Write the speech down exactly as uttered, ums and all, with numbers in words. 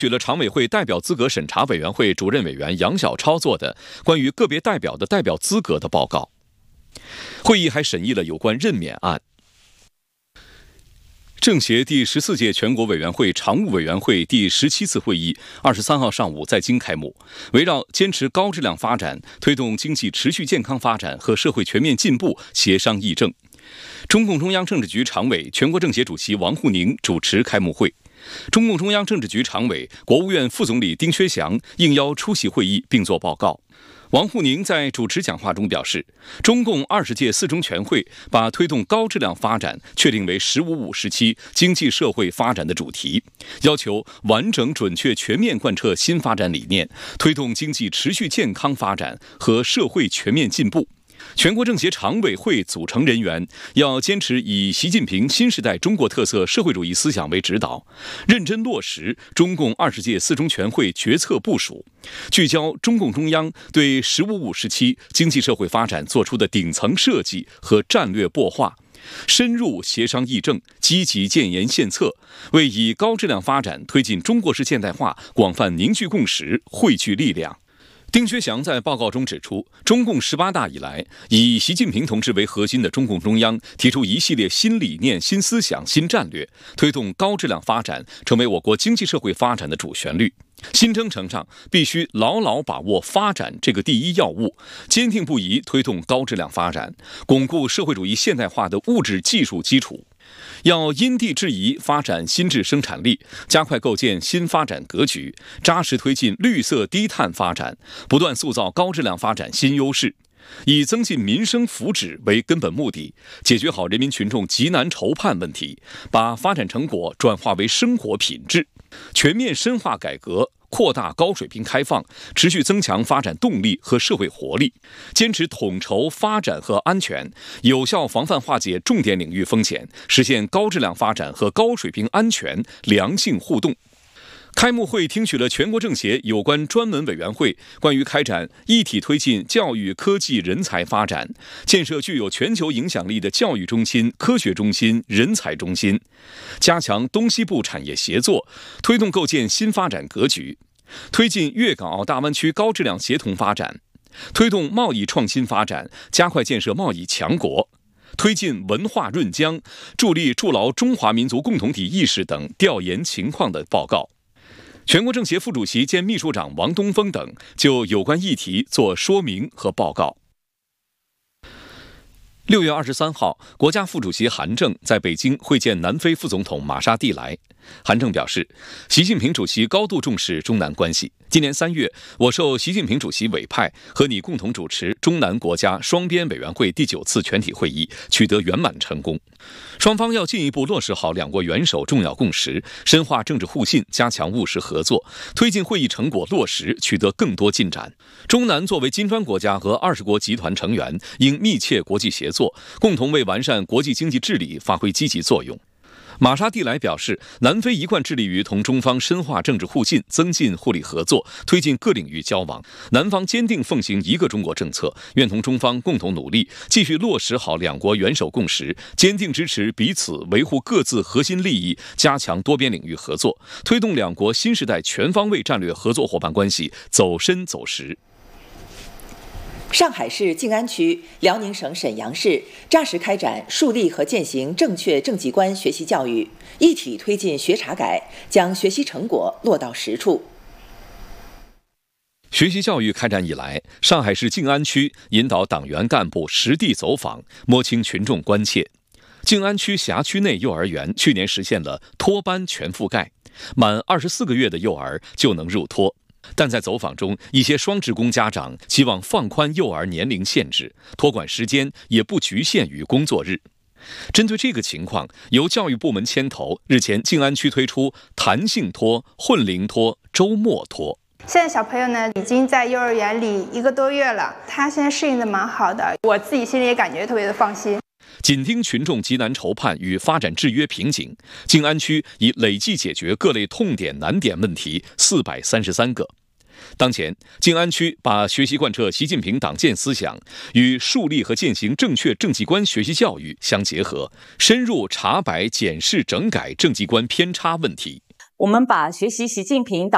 取了常委会代表资格审查委员会主任委员杨晓超做的关于个别代表的代表资格的报告。会议还审议了有关任免案。政协第十四届全国委员会常务委员会第十七次会议二十三号上午在京开幕，围绕坚持高质量发展、推动经济持续健康发展和社会全面进步协商议政。中共中央政治局常委、全国政协主席王沪宁主持开幕会。中共中央政治局常委、国务院副总理丁薛祥应邀出席会议并作报告。王沪宁在主持讲话中表示，中共二十届四中全会把推动高质量发展确定为“十五五”时期经济社会发展的主题，要求完整、准确、全面贯彻新发展理念，推动经济持续健康发展和社会全面进步。全国政协常委会组成人员要坚持以习近平新时代中国特色社会主义思想为指导，认真落实中共二十届四中全会决策部署，聚焦中共中央对“十五五”时期经济社会发展作出的顶层设计和战略擘画，深入协商议政，积极建言献策，为以高质量发展推进中国式现代化广泛凝聚共识、汇聚力量。丁薛祥在报告中指出，中共十八大以来，以习近平同志为核心的中共中央提出一系列新理念、新思想、新战略，推动高质量发展成为我国经济社会发展的主旋律。新征程上，必须牢牢把握发展这个第一要务，坚定不移推动高质量发展，巩固社会主义现代化的物质技术基础。要因地制宜发展新质生产力，加快构建新发展格局，扎实推进绿色低碳发展，不断塑造高质量发展新优势，以增进民生福祉为根本目的，解决好人民群众急难愁盼问题，把发展成果转化为生活品质，全面深化改革，扩大高水平开放，持续增强发展动力和社会活力，坚持统筹发展和安全，有效防范化解重点领域风险，实现高质量发展和高水平安全良性互动。开幕会听取了全国政协有关专门委员会关于开展一体推进教育科技人才发展，建设具有全球影响力的教育中心、科学中心、人才中心，加强东西部产业协作，推动构建新发展格局，推进粤港澳大湾区高质量协同发展，推动贸易创新发展，加快建设贸易强国，推进文化润疆，助力筑牢中华民族共同体意识等调研情况的报告。全国政协副主席兼秘书长王东峰等就有关议题作说明和报告。六月二十三号，国家副主席韩正在北京会见南非副总统玛莎蒂莱。韩正表示，习近平主席高度重视中南关系。今年三月，我受习近平主席委派，和你共同主持中南国家双边委员会第九次全体会议，取得圆满成功。双方要进一步落实好两国元首重要共识，深化政治互信，加强务实合作，推进会议成果落实，取得更多进展。中南作为金砖国家和二十国集团成员，应密切国际协作，共同为完善国际经济治理发挥积极作用。玛莎蒂莱表示，南非一贯致力于同中方深化政治互信，增进互利合作，推进各领域交往。南方坚定奉行一个中国政策，愿同中方共同努力，继续落实好两国元首共识，坚定支持彼此维护各自核心利益，加强多边领域合作，推动两国新时代全方位战略合作伙伴关系走深走实。 上海市静安区、辽宁省沈阳市扎实开展树立和践行正确政绩观学习教育，一体推进学查改，将学习成果落到实处。 学习教育开展以来，上海市静安区引导党员干部实地走访，摸清群众关切。静安区辖区内幼儿园去年实现了托班全覆盖，满二十四个月的幼儿就能入托。但在走访中，一些双职工家长希望放宽幼儿年龄限制，托管时间也不局限于工作日。针对这个情况，由教育部门牵头，日前静安区推出弹性托、混龄托、周末托。 现在小朋友呢已经在幼儿园里一个多月了，他现在适应的蛮好的，我自己心里也感觉特别的放心。 紧盯群众急难愁盼与发展制约瓶颈，静安区已累计解决各类痛点难点问题四百三十三个。当前，静安区把学习贯彻习近平党建思想与树立和践行正确政绩观学习教育相结合，深入查摆、检视、整改政绩观偏差问题。 我们把学习习近平党